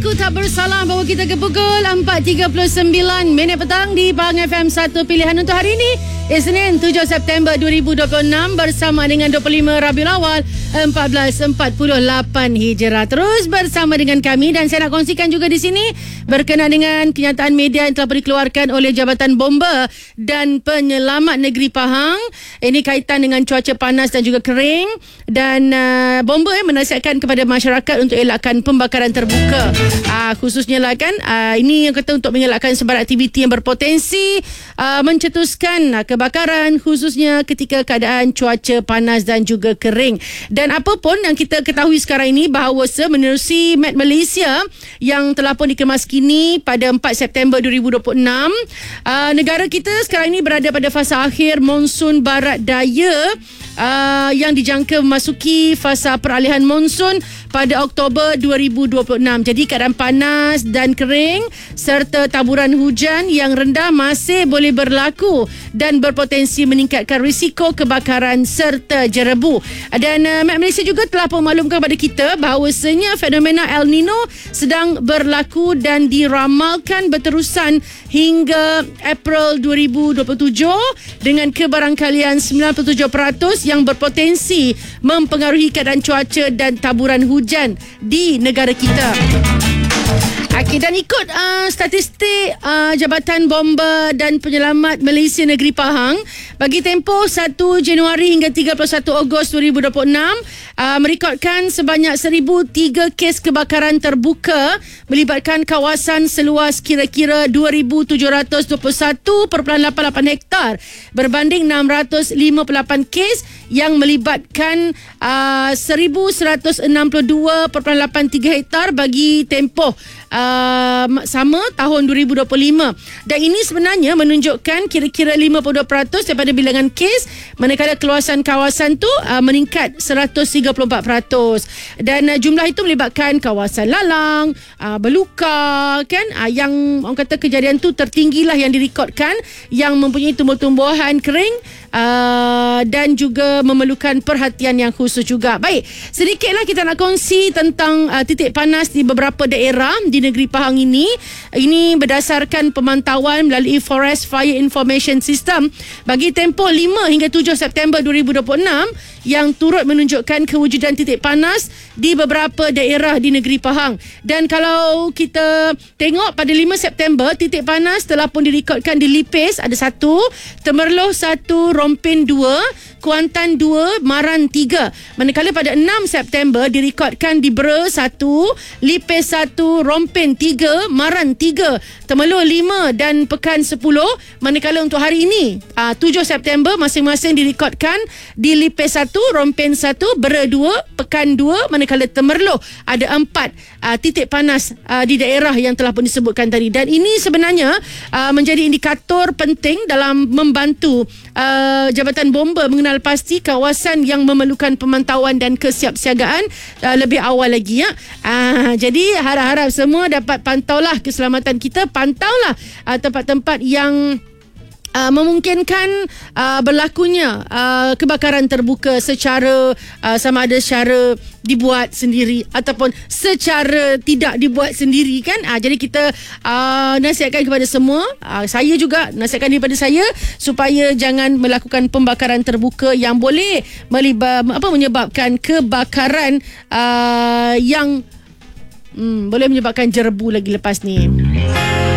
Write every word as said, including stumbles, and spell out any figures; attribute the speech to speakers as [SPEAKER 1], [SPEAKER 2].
[SPEAKER 1] Aku tak bersalah bawa kita ke pukul empat tiga puluh sembilan minit petang di Pahang F M satu pilihan untuk hari ini, Isnin tujuh September dua ribu dua puluh enam bersama dengan dua puluh lima Rabiul Awal seribu empat ratus empat puluh lapan Hijrah. Terus bersama dengan kami dan saya nak kongsikan juga di sini berkenaan dengan kenyataan media yang telah dikeluarkan oleh Jabatan Bomba dan Penyelamat Negeri Pahang. Ini kaitan dengan cuaca panas dan juga kering, dan uh, Bomba eh, menasihatkan kepada masyarakat untuk elakkan pembakaran terbuka. Uh, khususnya lah kan, uh, ini yang kata untuk mengelakkan sebarang aktiviti yang berpotensi uh, mencetuskan uh, kebakaran, khususnya ketika keadaan cuaca panas dan juga kering. Dan apa pun yang kita ketahui sekarang ini, bahawa menerusi Met Malaysia yang telah pun dikemas kini pada empat September dua ribu dua puluh enam, uh, negara kita sekarang ini berada pada fasa akhir monsun barat daya uh, yang dijangka memasuki fasa peralihan monsun pada Oktober dua ribu dua puluh enam. Jadi keadaan panas dan kering serta taburan hujan yang rendah masih boleh berlaku dan berpotensi meningkatkan risiko kebakaran serta jerebu. Dan uh, Met Malaysia juga telah memaklumkan kepada kita bahawasanya fenomena El Nino sedang berlaku dan diramalkan berterusan hingga April dua ribu dua puluh tujuh dengan kebarangkalian sembilan puluh tujuh peratus yang berpotensi mempengaruhi keadaan cuaca dan taburan hujan di negara kita. Okey, dan ikut uh, statistik uh, Jabatan Bomba dan Penyelamat Malaysia Negeri Pahang, bagi tempoh satu Januari hingga tiga puluh satu Ogos dua ribu dua puluh enam, uh, merekodkan sebanyak seribu tiga kes kebakaran terbuka melibatkan kawasan seluas kira-kira dua ribu tujuh ratus dua puluh satu perpuluhan lapan lapan hektar berbanding enam ratus lima puluh lapan kes yang melibatkan uh, seribu seratus enam puluh dua perpuluhan lapan tiga hektar bagi tempoh Uh, sama tahun dua ribu dua puluh lima. Dan ini sebenarnya menunjukkan kira-kira lima puluh dua peratus daripada bilangan kes, manakala keluasan kawasan tu uh, meningkat seratus tiga puluh empat peratus. Dan uh, jumlah itu melibatkan kawasan lalang, uh, beluka kan, uh, yang orang kata kejadian tu tertinggilah yang direkodkan, yang mempunyai tumbuh-tumbuhan kering uh, dan juga memerlukan perhatian yang khusus juga. Baik, sedikitlah kita nak kongsi tentang uh, titik panas di beberapa daerah di negeri Pahang ini. Ini berdasarkan pemantauan melalui Forest Fire Information System bagi tempoh lima hingga tujuh September dua ribu dua puluh enam, yang turut menunjukkan kewujudan titik panas di beberapa daerah di negeri Pahang. Dan kalau kita tengok pada lima September, titik panas telah pun direkodkan di Lipis ada satu, Temerloh satu, Rompin dua, Kuantan dua, Maran tiga. Manakala pada enam September direkodkan di Bera satu, Lipis satu, Rompin tiga, Maran tiga, Temerloh lima dan Pekan sepuluh. Manakala untuk hari ini uh, tujuh September masing-masing direkodkan di Lipis satu, Rompin satu, Bera dua, Pekan dua, manakala Temerloh ada empat uh, titik panas uh, di daerah yang telah pun disebutkan tadi. Dan ini sebenarnya uh, menjadi indikator penting dalam membantu uh, Jabatan Bomba mengenal pasti kawasan yang memerlukan pemantauan dan kesiapsiagaan uh, lebih awal lagi ya. Uh, jadi harap-harap semua dapat pantaulah keselamatan kita, pantaulah uh, tempat-tempat yang Uh, memungkinkan uh, berlakunya uh, kebakaran terbuka secara uh, sama ada secara dibuat sendiri ataupun secara tidak dibuat sendiri kan. Uh, jadi kita uh, nasihatkan kepada semua, uh, saya juga nasihatkan daripada saya supaya jangan melakukan pembakaran terbuka yang boleh melibat, apa, menyebabkan kebakaran uh, yang hmm, boleh menyebabkan jerebu lagi lepas ni.